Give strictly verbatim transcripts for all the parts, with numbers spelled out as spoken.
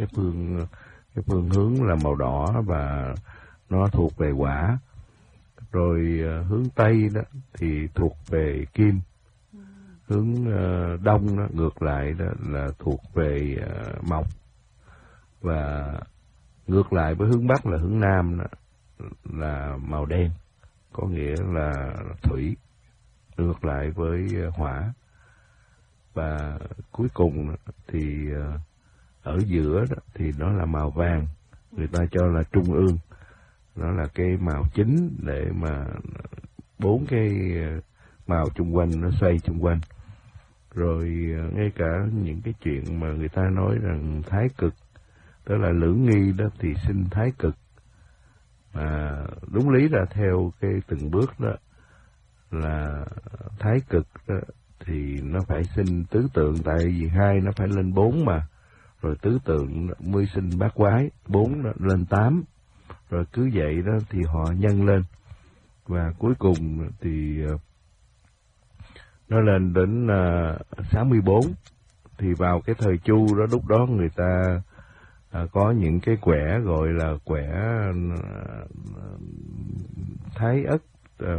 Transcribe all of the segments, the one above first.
cái phương cái phương hướng là màu đỏ và nó thuộc về hỏa. Rồi uh, hướng Tây đó thì thuộc về kim. Hướng uh, Đông đó, ngược lại đó là thuộc về uh, mộc. Và ngược lại với hướng Bắc là hướng Nam đó, là màu đen, có nghĩa là thủy, ngược lại với uh, hỏa. Và cuối cùng thì uh, ở giữa đó, thì nó là màu vàng, người ta cho là trung ương. Nó là cái màu chính để mà bốn cái màu chung quanh nó xoay chung quanh. Rồi ngay cả những cái chuyện mà người ta nói rằng thái cực, tức là lưỡng nghi đó thì sinh thái cực. Mà đúng lý là theo cái từng bước đó là thái cực đó, thì nó phải sinh tứ tượng, tại vì hai nó phải lên bốn mà. Rồi tứ tượng mới sinh bát quái, bốn lên tám. Rồi cứ vậy đó thì họ nhân lên. Và cuối cùng thì nó lên đến uh, sáu mươi bốn. Thì vào cái thời Chu đó, lúc đó người ta uh, có những cái quẻ gọi là quẻ uh, thái ất. Uh,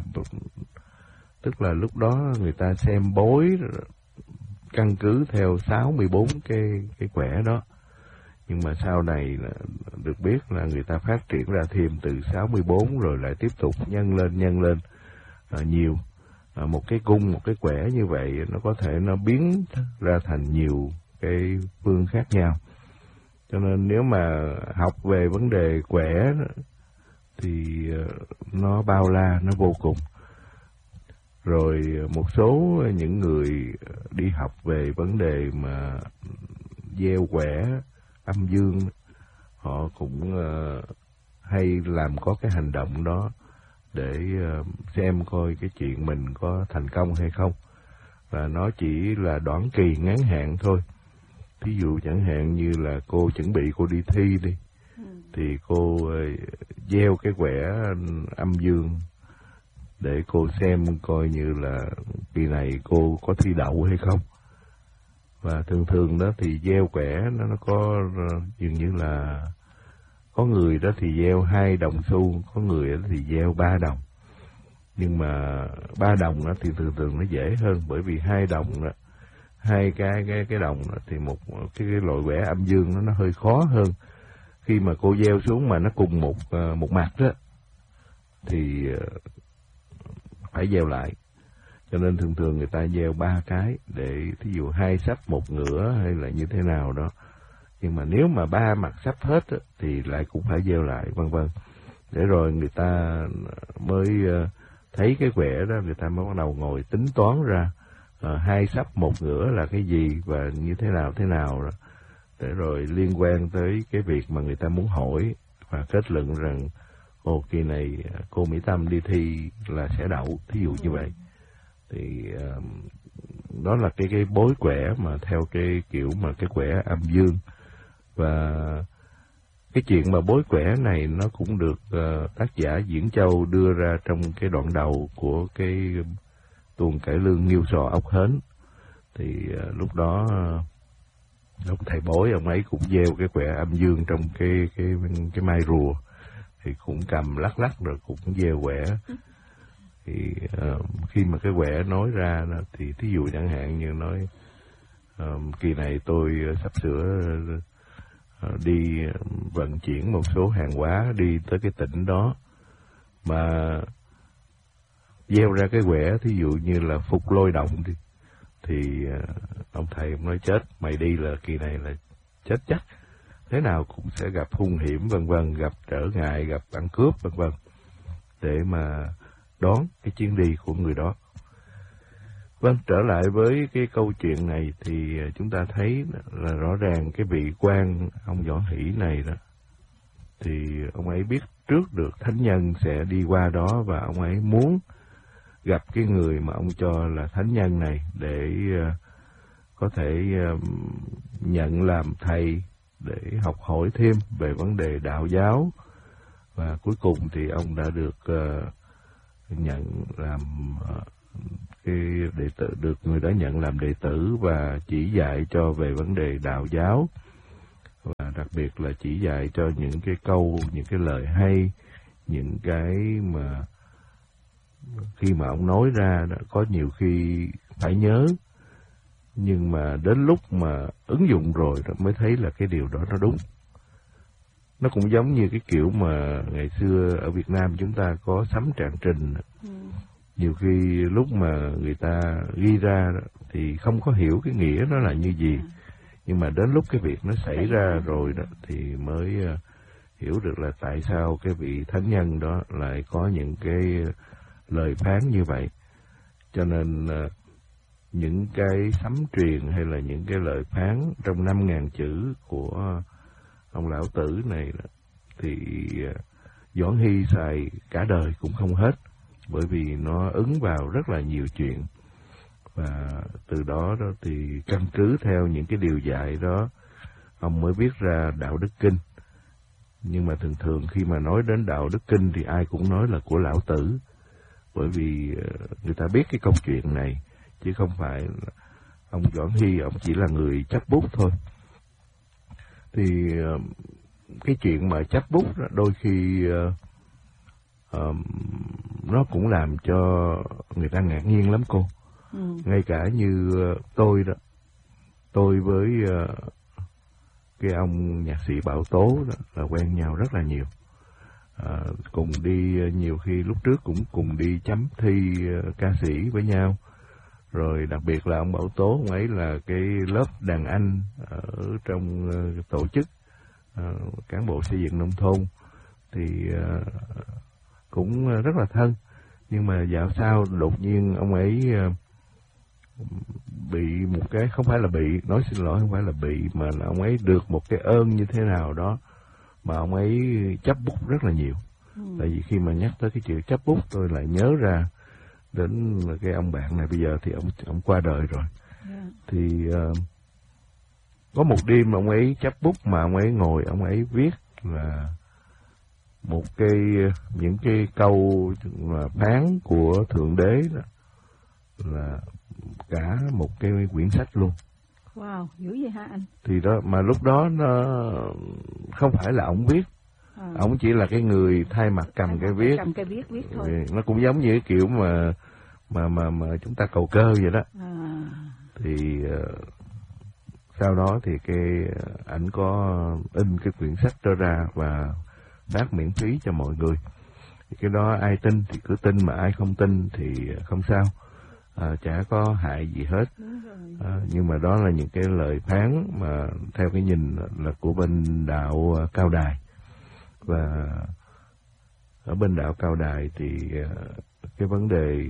tức là lúc đó người ta xem bói căn cứ theo sáu mươi bốn cái, cái quẻ đó. Nhưng mà sau này là được biết là người ta phát triển ra thêm từ sáu mươi bốn rồi lại tiếp tục nhân lên nhân lên à, nhiều. À, một cái cung, một cái quẻ như vậy nó có thể nó biến ra thành nhiều cái phương khác nhau. Cho nên nếu mà học về vấn đề quẻ thì nó bao la, nó vô cùng. Rồi một số những người đi học về vấn đề mà gieo quẻ âm dương, họ cũng uh, hay làm có cái hành động đó để uh, xem coi cái chuyện mình có thành công hay không. Và nó chỉ là đoạn kỳ ngắn hạn thôi. Ví dụ chẳng hạn như là cô chuẩn bị cô đi thi đi, ừ. thì cô uh, gieo cái quẻ âm dương để cô xem coi như là kỳ này cô có thi đậu hay không. Và thường thường đó thì gieo quẻ nó nó có dường như là có người đó thì gieo hai đồng xu, có người đó thì gieo ba đồng. Nhưng mà ba đồng đó thì thường thường nó dễ hơn, bởi vì hai đồng đó, hai cái cái cái đồng đó thì một cái, cái loại quẻ âm dương nó nó hơi khó hơn. Khi mà cô gieo xuống mà nó cùng một một mặt đó thì phải gieo lại. Cho nên thường thường người ta gieo ba cái để thí dụ hai sắp một ngửa hay là như thế nào đó. Nhưng mà nếu mà ba mặt sắp hết á, thì lại cũng phải gieo lại, vân vân. Để rồi người ta mới thấy cái quẻ đó, người ta mới bắt đầu ngồi tính toán ra uh, hai sắp một ngửa là cái gì và như thế nào thế nào đó. Để rồi liên quan tới cái việc mà người ta muốn hỏi và kết luận rằng ồ kỳ này cô Mỹ Tâm đi thi là sẽ đậu, thí dụ như vậy. Thì uh, đó là cái cái bối quẻ mà theo cái kiểu mà cái quẻ âm dương. Và cái chuyện mà bối quẻ này nó cũng được uh, tác giả Diễn Châu đưa ra trong cái đoạn đầu của cái tuồng cải lương Nghiêu Sò Ốc Hến. Thì uh, lúc đó uh, ông thầy bói ông ấy cũng gieo cái quẻ âm dương trong cái cái cái mai rùa, thì cũng cầm lắc lắc rồi cũng gieo quẻ. Thì uh, khi mà cái quẻ nói ra đó, thì thí dụ chẳng hạn như nói uh, kỳ này tôi uh, sắp sửa uh, đi vận chuyển một số hàng hóa đi tới cái tỉnh đó, mà gieo ra cái quẻ thí dụ như là phục lôi động đi, thì uh, ông thầy ông nói chết, mày đi là kỳ này là chết chắc, thế nào cũng sẽ gặp hung hiểm vân vân, gặp trở ngại, gặp ăn cướp vân vân, để mà đón cái chuyến đi của người đó. Vâng, trở lại với cái câu chuyện này thì chúng ta thấy là rõ ràng cái vị quan ông Võ Hỷ này đó, thì ông ấy biết trước được thánh nhân sẽ đi qua đó, và ông ấy muốn gặp cái người mà ông cho là thánh nhân này để uh, có thể uh, nhận làm thầy, để học hỏi thêm về vấn đề đạo giáo. Và cuối cùng thì ông đã được uh, nhận làm uh, cái đệ tử, được người đó nhận làm đệ tử và chỉ dạy cho về vấn đề đạo giáo. và đặc biệt là chỉ dạy cho những cái câu, những cái lời hay, những cái mà khi mà ông nói ra đó, có nhiều khi phải nhớ, nhưng mà đến lúc mà ứng dụng rồi đó mới thấy là cái điều đó nó đúng. Nó cũng giống như cái kiểu mà ngày xưa ở Việt Nam chúng ta có sấm trạng trình. Ừ. Nhiều khi lúc mà người ta ghi ra đó, thì không có hiểu cái nghĩa nó là như gì. Ừ. Nhưng mà đến lúc cái việc nó xảy ra rồi đó thì mới uh, hiểu được là tại sao cái vị thánh nhân đó lại có những cái lời phán như vậy. Cho nên uh, những cái sấm truyền hay là những cái lời phán trong năm ngàn chữ của ông lão tử này đó, thì uh, Doãn Hy xài cả đời cũng không hết, bởi vì nó ứng vào rất là nhiều chuyện. Và từ đó, đó thì căn cứ theo những cái điều dạy đó, ông mới viết ra Đạo Đức Kinh. Nhưng mà thường thường khi mà nói đến Đạo Đức Kinh thì ai cũng nói là của lão tử, bởi vì người ta biết cái câu chuyện này, chứ không phải là ông Doãn Hy ông chỉ là người chấp bút thôi. Thì cái chuyện mà chấp bút đó, đôi khi uh, uh, nó cũng làm cho người ta ngạc nhiên lắm cô. Ừ. Ngay cả như tôi đó, tôi với uh, cái ông nhạc sĩ Bảo Tố đó là quen nhau rất là nhiều. Uh, cùng đi uh, nhiều khi lúc trước cũng cùng đi chấm thi uh, ca sĩ với nhau. Rồi đặc biệt là ông Bảo Tố, ông ấy là cái lớp đàn anh ở trong uh, tổ chức uh, cán bộ xây dựng nông thôn, thì uh, cũng uh, rất là thân. Nhưng mà dạo sau đột nhiên ông ấy uh, bị một cái, không phải là bị, nói xin lỗi, không phải là bị, mà là ông ấy được một cái ơn như thế nào đó mà ông ấy chấp bút rất là nhiều. Ừ. Tại vì khi mà nhắc tới cái chuyện chấp bút, tôi lại nhớ ra đến cái ông bạn này, bây giờ thì ông ông qua đời rồi. Yeah. Thì uh, có một đêm ông ấy chấp bút mà ông ấy ngồi, ông ấy viết là một cái, những cái câu mà phán của Thượng Đế đó, là cả một cái quyển sách luôn. Wow, dữ vậy hả anh? Thì đó, mà lúc đó nó không phải là ông viết, à. Ông chỉ là cái người thay mặt cầm thay cái mặt viết, cầm cái viết viết thôi. Nó cũng giống như cái kiểu mà mà mà mà chúng ta cầu cơ vậy đó. À. Thì uh, sau đó thì cái ảnh có in cái quyển sách đó ra và phát miễn phí cho mọi người. Thì cái đó ai tin thì cứ tin, mà ai không tin thì không sao. À, chả có hại gì hết. À, nhưng mà đó là những cái lời phán mà theo cái nhìn là của bên đạo Cao Đài. Và ở bên đạo Cao Đài thì cái vấn đề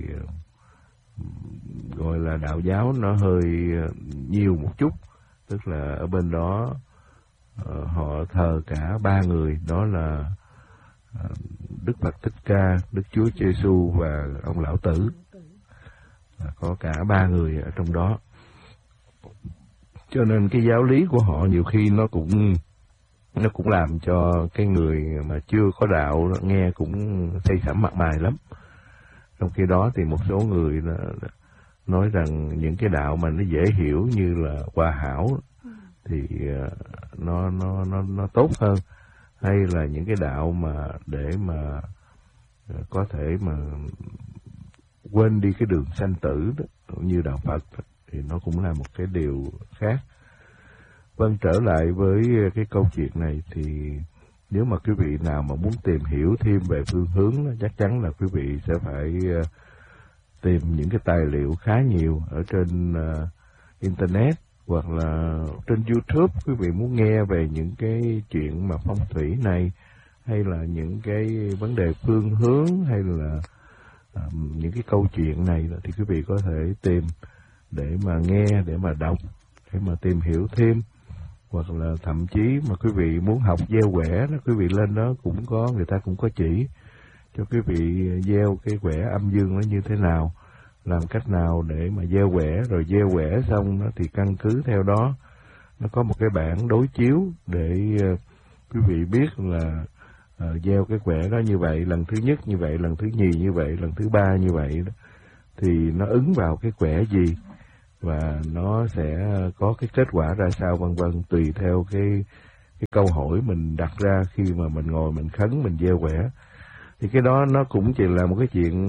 gọi là đạo giáo nó hơi nhiều một chút, tức là ở bên đó họ thờ cả ba người, đó là Đức Phật Thích Ca, Đức Chúa Giêsu và ông Lão Tử. Có cả ba người ở trong đó. Cho nên cái giáo lý của họ nhiều khi nó cũng nó cũng làm cho cái người mà chưa có đạo nghe cũng say sẩm mặt mày lắm. Trong khi đó thì một số người nói rằng những cái đạo mà nó dễ hiểu như là Hòa Hảo thì nó nó nó nó tốt hơn, hay là những cái đạo mà để mà có thể mà quên đi cái đường sanh tử đó, như đạo Phật đó, thì nó cũng là một cái điều khác. Vâng, trở lại với cái câu chuyện này thì nếu mà quý vị nào mà muốn tìm hiểu thêm về phương hướng đó, chắc chắn là quý vị sẽ phải uh, tìm những cái tài liệu khá nhiều ở trên uh, internet hoặc là trên YouTube. Quý vị muốn nghe về những cái chuyện mà phong thủy này, hay là những cái vấn đề phương hướng, hay là um, những cái câu chuyện này thì quý vị có thể tìm để mà nghe, để mà đọc, để mà tìm hiểu thêm. Hoặc là thậm chí mà quý vị muốn học gieo quẻ đó, quý vị lên đó cũng có, người ta cũng có chỉ cho quý vị gieo cái quẻ âm dương nó như thế nào, làm cách nào để mà gieo quẻ, rồi gieo quẻ xong đó thì căn cứ theo đó nó có một cái bảng đối chiếu để uh, quý vị biết là uh, gieo cái quẻ đó như vậy, lần thứ nhất như vậy, lần thứ nhì như vậy, lần thứ ba như vậy đó, thì nó ứng vào cái quẻ gì và nó sẽ có cái kết quả ra sao, vân vân, tùy theo cái cái câu hỏi mình đặt ra khi mà mình ngồi mình khấn, mình gieo quẻ. Thì cái đó nó cũng chỉ là một cái chuyện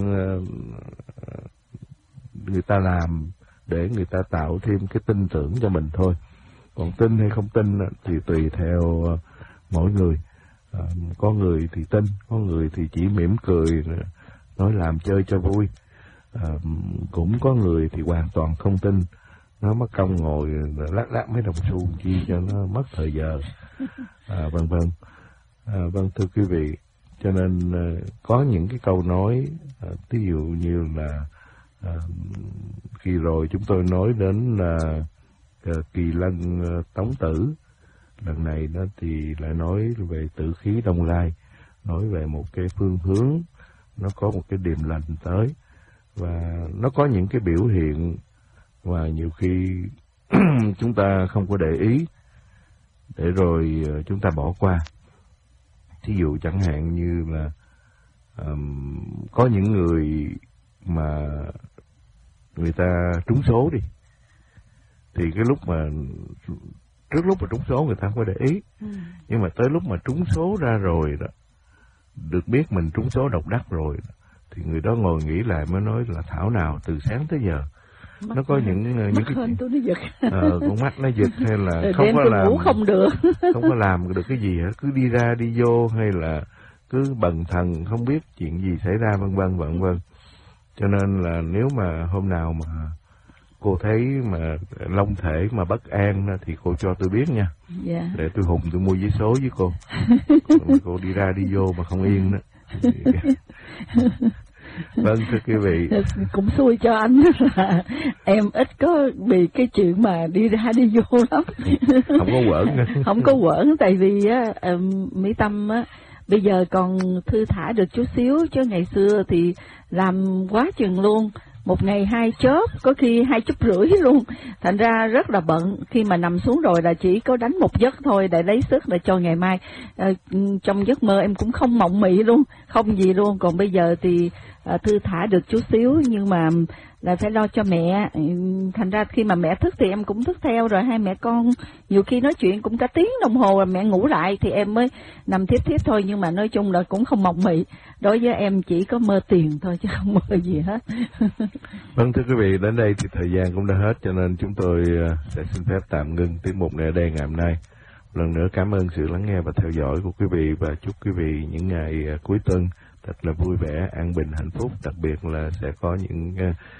người ta làm để người ta tạo thêm cái tin tưởng cho mình thôi. Còn tin hay không tin thì tùy theo mỗi người. À, có người thì tin, có người thì chỉ mỉm cười, nói làm chơi cho vui. À, cũng có người thì hoàn toàn không tin, nó mất công ngồi lát lát mấy đồng xu chi cho nó mất thời giờ, à, vân vân. À, vâng thưa quý vị, cho nên uh, có những cái câu nói, uh, ví dụ như là uh, khi rồi chúng tôi nói đến là uh, Kỳ Lân uh, Tống Tử, lần này đó thì lại nói về tử khí Đông Lai, nói về một cái phương hướng, nó có một cái điềm lành tới, và nó có những cái biểu hiện mà nhiều khi chúng ta không có để ý, để rồi uh, chúng ta bỏ qua. Thí dụ chẳng hạn như là um, có những người mà người ta trúng số đi, thì cái lúc mà trước lúc mà trúng số người ta không có để ý, ừ. nhưng mà tới lúc mà trúng số ra rồi đó, được biết mình trúng số độc đắc rồi đó, thì người đó ngồi nghĩ lại mới nói là thảo nào từ sáng tới giờ mắt nó có những những cái hơn tôi nó giật, ờ con mắt nó giật, hay là rồi không có làm ngủ không được không có làm được cái gì hết, cứ đi ra đi vô, hay là cứ bần thần không biết chuyện gì xảy ra, vân vân vân vân. Cho nên là nếu mà hôm nào mà cô thấy mà long thể mà bất an thì cô cho tôi biết nha, yeah. để tôi hùng tôi mua vé số với cô. Cô đi ra đi vô mà không yên đó. Vâng thưa quý vị, cũng xui cho anh là em ít có bị cái chuyện mà đi ra đi vô lắm. Không có quẩn. Không có quẩn, tại vì á Mỹ Tâm á bây giờ còn thư thả được chút xíu, chứ ngày xưa thì làm quá chừng luôn, một ngày hai chớp, có khi hai chớp rưỡi luôn, thành ra rất là bận. Khi mà nằm xuống rồi là chỉ có đánh một giấc thôi để lấy sức để cho ngày mai. À, trong giấc mơ em cũng không mộng mị luôn, không gì luôn. Còn bây giờ thì à, thư thả được chút xíu, nhưng mà là phải lo cho mẹ, thành ra khi mà mẹ thức thì em cũng thức theo, rồi hai mẹ con nhiều khi nói chuyện cũng cả tiếng đồng hồ rồi mẹ ngủ lại thì em mới nằm thiếp thiếp thôi. Nhưng mà nói chung là cũng không mộng mị, đối với em chỉ có mơ tiền thôi chứ không mơ gì hết. Vâng thưa quý vị, đến đây thì thời gian cũng đã hết, cho nên chúng tôi sẽ xin phép tạm ngưng tiết mục này ở đây ngày hôm nay. Lần nữa cảm ơn sự lắng nghe và theo dõi của quý vị, và chúc quý vị những ngày cuối tuần thật là vui vẻ, an bình, hạnh phúc. Đặc biệt là sẽ có những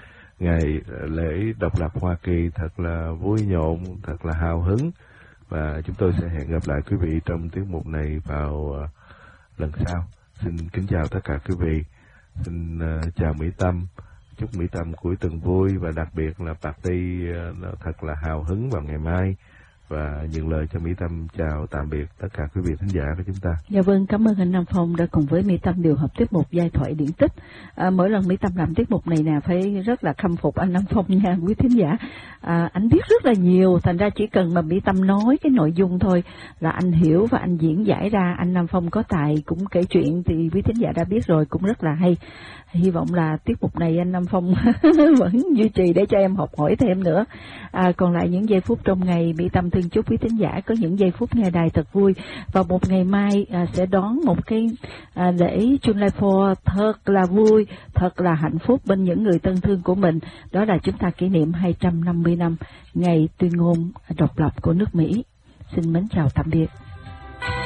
ngày lễ độc lập Hoa Kỳ thật là vui nhộn, thật là hào hứng. Và chúng tôi sẽ hẹn gặp lại quý vị trong tiết mục này vào lần sau. Xin kính chào tất cả quý vị. Xin chào Mỹ Tâm. Chúc Mỹ Tâm cuối tuần vui, và đặc biệt là party thật là hào hứng vào ngày mai. Và nhường lời cho Mỹ Tâm chào tạm biệt tất cả quý vị khán giả của chúng ta. Dạ vâng, cảm ơn anh Nam Phong đã cùng với Mỹ Tâm điều hợp tiết mục Giai thoại điển tích. À, mỗi lần Mỹ Tâm làm tiết mục này nè phải rất là khâm phục anh Nam Phong nha quý thính giả. À, anh biết rất là nhiều, thành ra chỉ cần mà Mỹ Tâm nói cái nội dung thôi là anh hiểu và anh diễn giải ra. Anh Nam Phong có tài cũng kể chuyện thì quý thính giả đã biết rồi, cũng rất là hay. Hy vọng là tiết mục này anh Nam Phong vẫn duy trì để cho em học hỏi thêm nữa. À, còn lại những giây phút trong ngày, Mỹ Tâm thương chúc quý thính giả có những giây phút nghe đài thật vui. Và một ngày mai à, sẽ đón một cái à, lễ July fourth thật là vui, thật là hạnh phúc bên những người thân thương của mình. Đó là chúng ta kỷ niệm hai trăm năm mươi năm ngày tuyên ngôn độc lập của nước Mỹ. Xin mến chào tạm biệt.